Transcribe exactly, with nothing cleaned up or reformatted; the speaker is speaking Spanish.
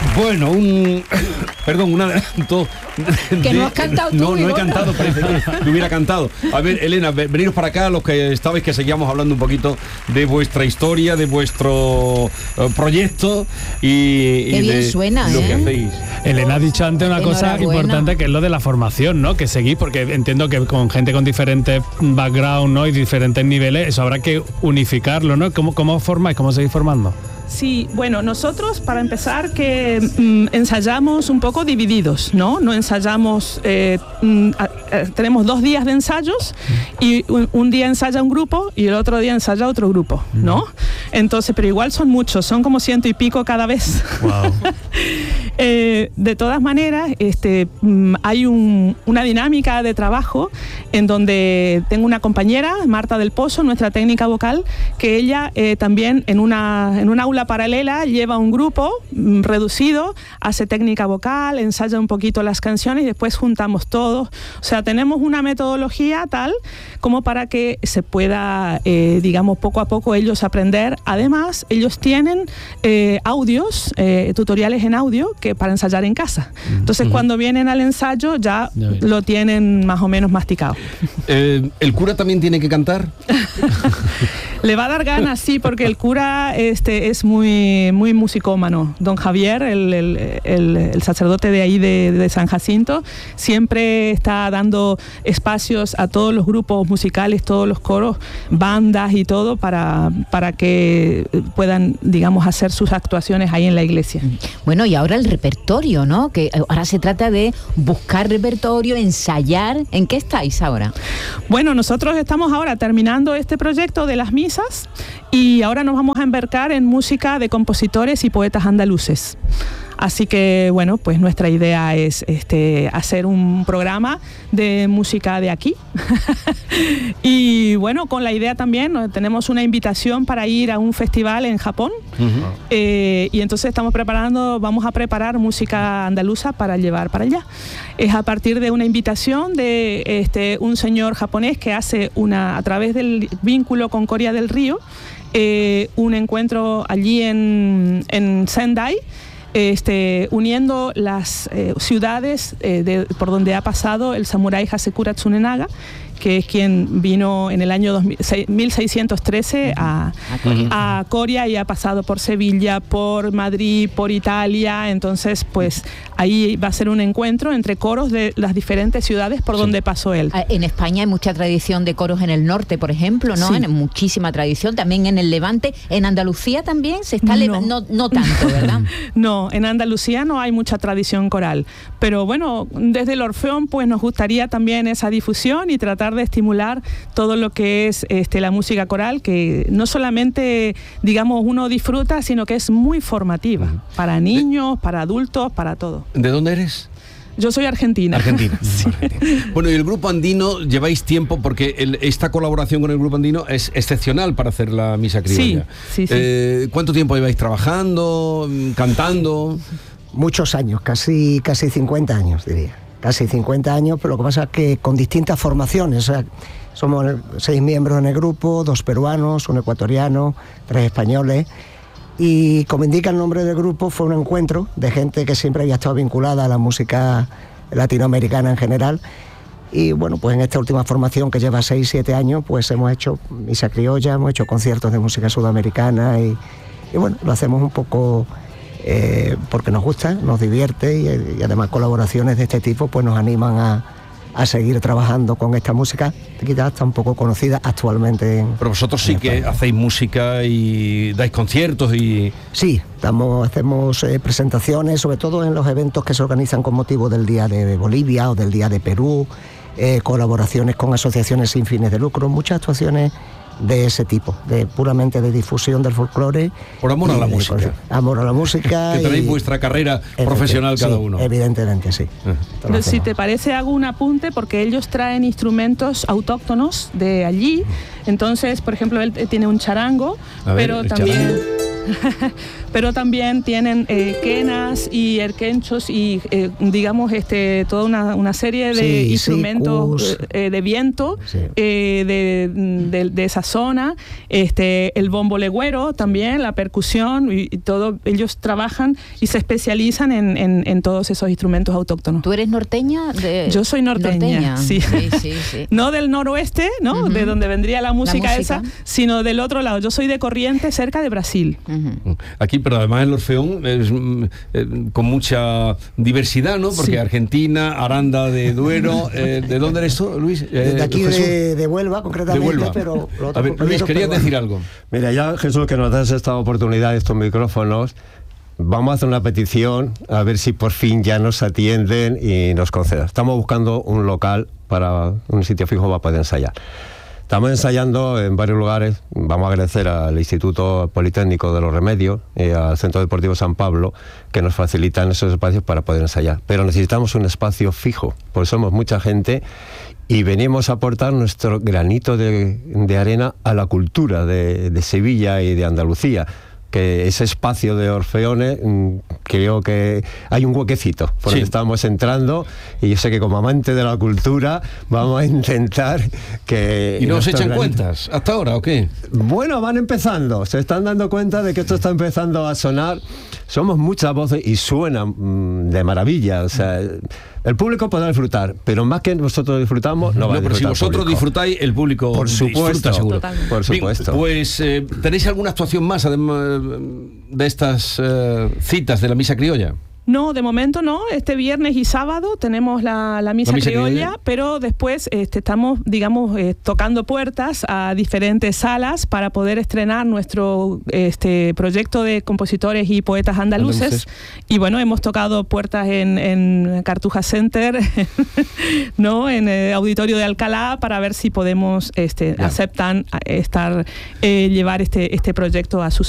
Bueno, un... Perdón, un adelanto... Que no has cantado tú. No, no he cantado, parece que hubiera cantado. A ver, Elena, veniros para acá, los que estabais, que seguíamos hablando un poquito de vuestra historia, de vuestro uh, proyecto y, Qué y bien de suena, lo ¿eh? que hacéis. Elena ha dicho antes una cosa importante, que es lo de la formación, ¿no? Que seguís, porque entiendo que con gente con diferentes background, ¿no? Y diferentes niveles, eso habrá que unificarlo, ¿no? ¿Cómo, cómo formáis? ¿Cómo seguís formando? Sí, bueno, nosotros para empezar que mm, ensayamos un poco divididos, ¿no? No ensayamos, eh, mm, a, a, tenemos dos días de ensayos y un, un día ensaya un grupo y el otro día ensaya otro grupo, ¿no? Entonces, pero igual son muchos, son como ciento y pico cada vez. Wow. eh, de todas maneras, este, mm, hay un, una dinámica de trabajo en donde tengo una compañera, Marta del Pozo, nuestra técnica vocal, que ella eh, también en una, en una aula paralela lleva un grupo mm, reducido, hace técnica vocal, ensaya un poquito las canciones y después juntamos todos. O sea, tenemos una metodología tal como para que se pueda, eh, digamos, poco a poco ellos aprender. Además, ellos tienen eh, audios, eh, tutoriales en audio que para ensayar en casa. Entonces, uh-huh. cuando vienen al ensayo ya lo tienen más o menos masticado. Eh, ¿El cura también tiene que cantar? Le va a dar ganas, sí, porque el cura este, es muy, muy musicómano. Don Javier, el, el, el, el sacerdote de ahí de, de San Jacinto, siempre está dando espacios a todos los grupos musicales, todos los coros, bandas y todo, para, para que puedan, digamos, hacer sus actuaciones ahí en la iglesia. Bueno, y ahora el repertorio, ¿no? Que ahora se trata de buscar repertorio, ensayar. ¿En qué estáis ahora? Bueno, nosotros estamos ahora terminando este proyecto de las misas y ahora nos vamos a embarcar en música de compositores y poetas andaluces. Así que, bueno, pues nuestra idea es este, hacer un programa de música de aquí. Y bueno, con la idea también, tenemos una invitación para ir a un festival en Japón. Uh-huh. eh, y entonces estamos preparando, vamos a preparar música andaluza para llevar para allá. Es a partir de una invitación de este, un señor japonés que hace una, a través del vínculo con Coria del Río, eh, un encuentro allí en, en Sendai, Este, uniendo las eh, ciudades eh, de, por donde ha pasado el samurái Hasekura Tsunenaga, que es quien vino en el año dos mil seiscientos trece a, a Coria y ha pasado por Sevilla, por Madrid, por Italia. Entonces, pues ahí va a ser un encuentro entre coros de las diferentes ciudades por sí. donde pasó él. En España hay mucha tradición de coros en el norte, por ejemplo, ¿no? Sí. En muchísima tradición, también en el Levante. ¿En Andalucía también se está? No, no, no tanto, ¿verdad? No, en Andalucía no hay mucha tradición coral. Pero bueno, desde el Orfeón pues nos gustaría también esa difusión y tratar de estimular todo lo que es este, la música coral, que no solamente, digamos, uno disfruta, sino que es muy formativa, uh-huh. para niños, de, para adultos, para todo. ¿De dónde eres? Yo soy argentina. Argentina. Sí. Argentina. Bueno, y el Grupo Andino, lleváis tiempo, porque el, esta colaboración con el Grupo Andino es excepcional para hacer la misa criolla. Sí, sí, sí. Eh, ¿Cuánto tiempo lleváis trabajando, cantando? Muchos años, casi, casi cincuenta años, diría. Casi cincuenta años, pero lo que pasa es que con distintas formaciones. O sea, somos seis miembros en el grupo, dos peruanos, un ecuatoriano, tres españoles. Y como indica el nombre del grupo, fue un encuentro de gente que siempre había estado vinculada a la música latinoamericana en general. Y bueno, pues en esta última formación que lleva seis, siete años, pues hemos hecho misa criolla, hemos hecho conciertos de música sudamericana y, y bueno, lo hacemos un poco... Eh, porque nos gusta, nos divierte y, y además colaboraciones de este tipo pues nos animan a, a seguir trabajando con esta música que quizás está un poco conocida actualmente en, pero vosotros sí que España. Hacéis música y dais conciertos y... Sí, damos, hacemos eh, presentaciones, sobre todo en los eventos que se organizan con motivo del Día de Bolivia o del Día de Perú, eh, colaboraciones con asociaciones sin fines de lucro, muchas actuaciones de ese tipo, de puramente de difusión del folclore. Por amor a la de, música. De, amor a la música. Que tenéis vuestra carrera profesional cada sí, uno. Evidentemente, sí. Uh-huh. Si te parece, hago un apunte, porque ellos traen instrumentos autóctonos de allí. Entonces, por ejemplo, él tiene un charango, ver, pero también... pero también tienen eh, quenas y erquenchos y eh, digamos este toda una, una serie de sí, instrumentos eh, de viento sí. eh, de, de, de esa zona, este el bombo legüero también, la percusión y, y todo. Ellos trabajan y se especializan en, en, en todos esos instrumentos autóctonos. ¿Tú eres norteña? De... Yo soy norteña, norteña. Sí. Sí, sí, sí. No del noroeste, ¿no? Uh-huh. De donde vendría la música, la música esa, sino del otro lado. Yo soy de Corrientes, cerca de Brasil. Uh-huh. Aquí, pero además el Orfeón es eh, con mucha diversidad, ¿no? Porque sí. Argentina, Aranda de Duero, eh, ¿de dónde eres tú, Luis? Eh, de aquí de, de Huelva, concretamente. De Huelva. Pero a ver, Luis, querías decir algo. Mira, ya Jesús, que nos das esta oportunidad, estos micrófonos, vamos a hacer una petición a ver si por fin ya nos atienden y nos concedan. Estamos buscando un local para un sitio fijo para poder ensayar. Estamos ensayando en varios lugares. Vamos a agradecer al Instituto Politécnico de los Remedios y al Centro Deportivo San Pablo que nos facilitan esos espacios para poder ensayar. Pero necesitamos un espacio fijo, porque somos mucha gente y venimos a aportar nuestro granito de, de arena a la cultura de, de Sevilla y de Andalucía. Que ese espacio de Orfeones, creo que hay un huequecito por sí. donde estamos entrando, y yo sé que como amante de la cultura vamos a intentar que... ¿Y no os echan cuentas hasta ahora o qué? Bueno, van empezando, se están dando cuenta de que esto está empezando a sonar. Somos muchas voces y suena mmm, de maravilla, o sea... El público podrá disfrutar, pero más que nosotros disfrutamos, no, no va a disfrutar. Pero si vosotros el disfrutáis, el público por supuesto, disfruta seguro. Por supuesto. Bien, pues, eh, ¿tenéis alguna actuación más, además de estas eh, citas de la Misa Criolla? No, de momento no. Este viernes y sábado tenemos la, la, misa, la misa criolla, criolla, pero después este, estamos, digamos, eh, tocando puertas a diferentes salas para poder estrenar nuestro este, proyecto de compositores y poetas andaluces. andaluces. Y bueno, hemos tocado puertas en, en Cartuja Center, ¿no? En el Auditorio de Alcalá, para ver si podemos, este, aceptan estar, eh, llevar este, este proyecto a sus